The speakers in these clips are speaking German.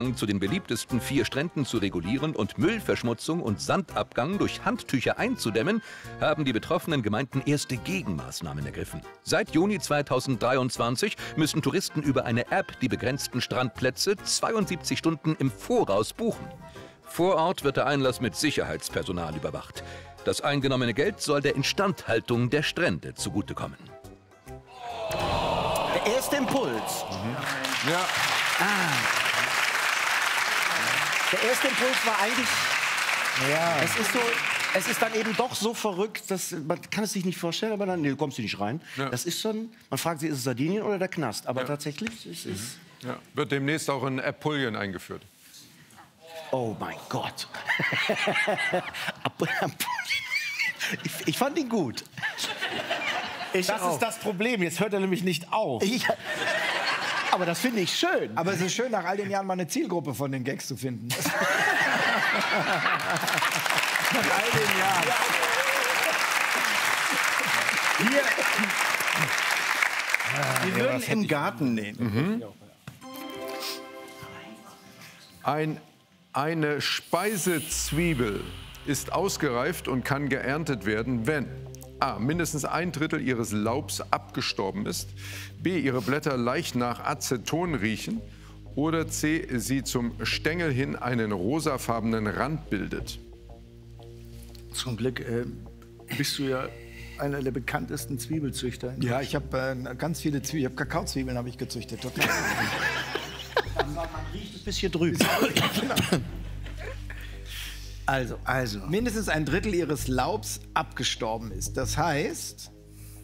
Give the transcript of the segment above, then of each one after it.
zu den beliebtesten 4 Stränden zu regulieren und Müllverschmutzung und Sandabgang durch Handtücher einzudämmen, haben die betroffenen Gemeinden erste Gegenmaßnahmen ergriffen. Seit Juni 2023 müssen Touristen über eine App die begrenzten Strandplätze 72 Stunden im Voraus buchen. Vor Ort wird der Einlass mit Sicherheitspersonal überwacht. Das eingenommene Geld soll der Instandhaltung der Strände zugutekommen. Der erste Impuls. Ja. Der erste Impuls war eigentlich, Ja. es ist dann eben doch so verrückt, dass man kann es sich nicht vorstellen, aber dann, nee, du kommst du nicht rein. Ja. Das ist schon, man fragt sich, ist es Sardinien oder der Knast? Aber tatsächlich, es ist, Ja. Wird demnächst auch in Apulien eingeführt. oh mein Gott. Ich fand ihn gut. Das ist das Problem. Jetzt hört er nämlich nicht auf. Aber das finde ich schön. Aber es ist schön, nach all den Jahren mal eine Zielgruppe von den Gags zu finden. Nach all den Jahren. Wir würden im Garten nähen. Eine Speisezwiebel ist ausgereift und kann geerntet werden, wenn a. mindestens 1/3 ihres Laubs abgestorben ist, b. ihre Blätter leicht nach Aceton riechen oder c. sie zum Stängel hin einen rosafarbenen Rand bildet. Zum Glück bist du ja einer der bekanntesten Zwiebelzüchter. Ja, ich habe ganz viele Zwiebeln. Ich habe Kakaozwiebeln habe ich gezüchtet. Total. Man riecht es bis hier drüben. Also, mindestens 1/3 ihres Laubs abgestorben ist. Das heißt,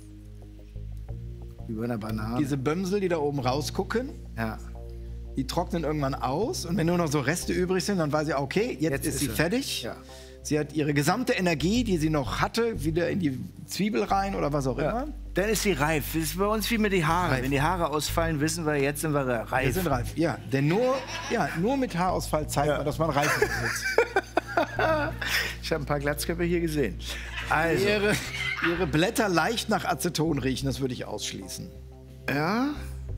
Über einer Banane. diese Bömsel, die da oben rausgucken, Ja. die trocknen irgendwann aus. Und wenn nur noch so Reste übrig sind, dann weiß sie, okay, jetzt ist sie fertig. Ja. Sie hat ihre gesamte Energie, die sie noch hatte, wieder in die Zwiebel rein oder was auch immer. Dann ist sie reif. Das ist bei uns wie mit den Haaren. Reif. Wenn die Haare ausfallen, wissen wir, jetzt sind wir reif. Wir sind reif, ja. Denn nur mit Haarausfall zeigt man, dass man reif ist. Ich habe ein paar Glatzköpfe hier gesehen. Also, Ihre Blätter leicht nach Aceton riechen, das würde ich ausschließen. ja.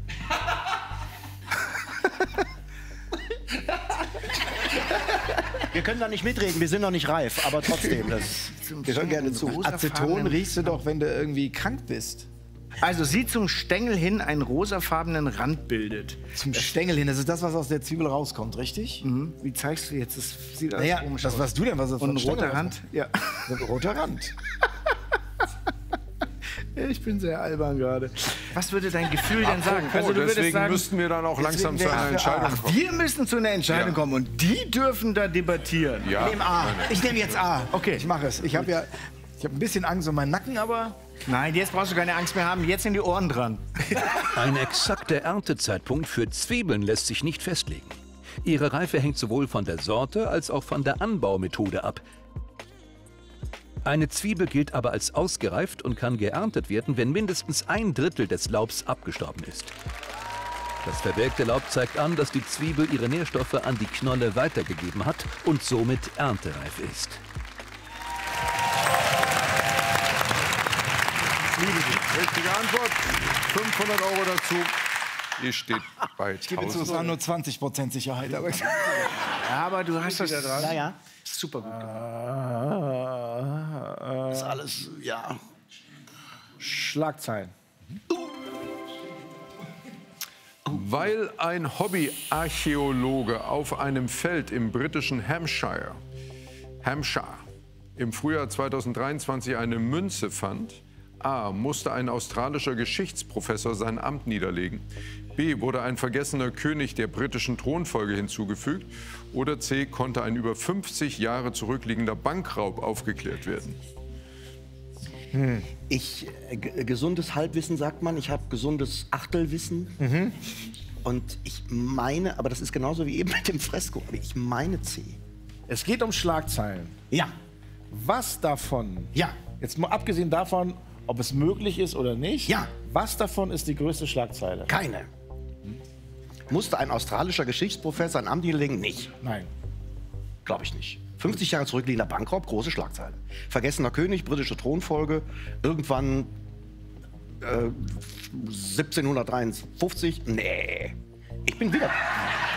Wir können da nicht mitreden, wir sind noch nicht reif, aber trotzdem. Wir hören gerne zu. Aceton riechst du doch, wenn du irgendwie krank bist. Also sie zum Stängel hin einen rosafarbenen Rand bildet. Zum Stängel hin, das ist das, was aus der Zwiebel rauskommt, richtig? Wie zeigst du jetzt? Das sieht alles Naja, komisch das aus. warst du denn, was ist Und ein roter Rand? Ja. Ein roter Rand. Ich bin sehr albern gerade. Was würde dein Gefühl denn sagen? Oh, deswegen müssten wir dann auch langsam zu einer Entscheidung kommen. Wir müssen zu einer Entscheidung Ja. kommen und die dürfen da debattieren. Ja. Ich nehme A. Ich nehme jetzt A. Okay. Ich mache es. Ich habe ein bisschen Angst um meinen Nacken, aber Nein, jetzt brauchst du keine Angst mehr haben. Jetzt sind die Ohren dran. Ein exakter Erntezeitpunkt für Zwiebeln lässt sich nicht festlegen. Ihre Reife hängt sowohl von der Sorte als auch von der Anbaumethode ab. Eine Zwiebel gilt aber als ausgereift und kann geerntet werden, wenn mindestens 1/3 des Laubs abgestorben ist. Das verwelkte Laub zeigt an, dass die Zwiebel ihre Nährstoffe an die Knolle weitergegeben hat und somit erntereif ist. Richtige Antwort. 500 € dazu. Ihr steht bei ich gebe zu, 1000. es war nur 20% Sicherheit. Aber Aber du hast das Naja, super gut gemacht. das ist alles, ja. Schlagzeilen. Weil ein Hobbyarchäologe auf einem Feld im britischen Hampshire im Frühjahr 2023 eine Münze fand, a. musste ein australischer Geschichtsprofessor sein Amt niederlegen, b. wurde ein vergessener König der britischen Thronfolge hinzugefügt oder c. konnte ein über 50 Jahre zurückliegender Bankraub aufgeklärt werden. Gesundes Halbwissen sagt man, ich habe gesundes Achtelwissen. Und ich meine, aber das ist genauso wie eben mit dem Fresko, aber ich meine C. Es geht um Schlagzeilen. Ja, Was davon, ja, jetzt mal abgesehen davon, ob es möglich ist oder nicht, Ja. was davon ist die größte Schlagzeile? keine. Musste ein australischer Geschichtsprofessor ein Amt niederlegen? Nicht. Nein. Glaube ich nicht. 50 Jahre zurückliegender Bankraub, große Schlagzeile. Vergessener König, britische Thronfolge, irgendwann 1753. Nee. Ich bin wieder.